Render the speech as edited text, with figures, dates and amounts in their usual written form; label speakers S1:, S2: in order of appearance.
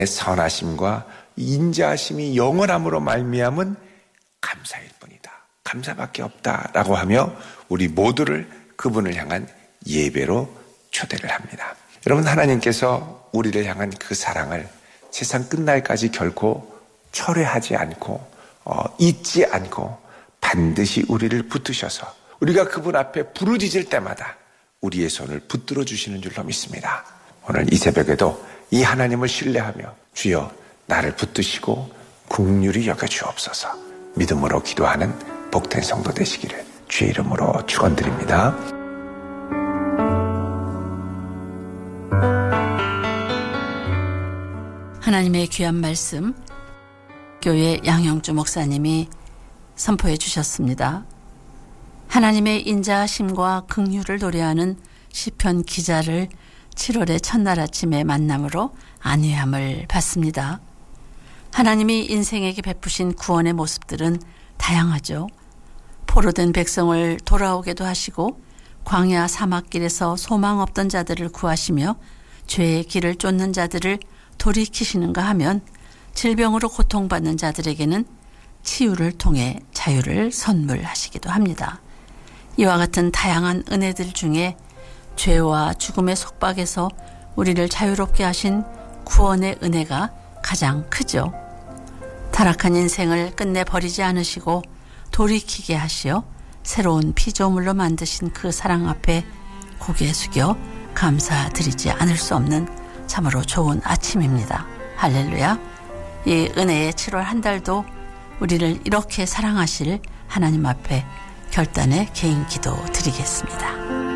S1: 선하심과 인자하심이 영원함으로 말미암은 감사일 뿐이다. 감사밖에 없다라고 하며 우리 모두를 그분을 향한 예배로 초대를 합니다. 여러분, 하나님께서 우리를 향한 그 사랑을 세상 끝날까지 결코 철회하지 않고 잊지 않고 반드시 우리를 붙드셔서 우리가 그분 앞에 부르짖을 때마다 우리의 손을 붙들어 주시는 줄로 믿습니다. 오늘 이 새벽에도 이 하나님을 신뢰하며 주여 나를 붙드시고 긍휼히 여겨주옵소서 믿음으로 기도하는 복된 성도 되시기를 주의 이름으로 축원드립니다.
S2: 하나님의 귀한 말씀 교회 양형주 목사님이 선포해 주셨습니다. 하나님의 인자하심과 긍휼을 노래하는 시편 기자를 7월의 첫날 아침에 만남으로 안위함을 받습니다. 하나님이 인생에게 베푸신 구원의 모습들은 다양하죠. 포로된 백성을 돌아오게도 하시고 광야 사막길에서 소망 없던 자들을 구하시며 죄의 길을 쫓는 자들을 돌이키시는가 하면 질병으로 고통받는 자들에게는 치유를 통해 자유를 선물하시기도 합니다. 이와 같은 다양한 은혜들 중에 죄와 죽음의 속박에서 우리를 자유롭게 하신 구원의 은혜가 가장 크죠. 타락한 인생을 끝내 버리지 않으시고 돌이키게 하시어 새로운 피조물로 만드신 그 사랑 앞에 고개 숙여 감사드리지 않을 수 없는 참으로 좋은 아침입니다. 할렐루야. 이 은혜의 7월 한 달도 우리를 이렇게 사랑하실 하나님 앞에 결단의 개인 기도 드리겠습니다.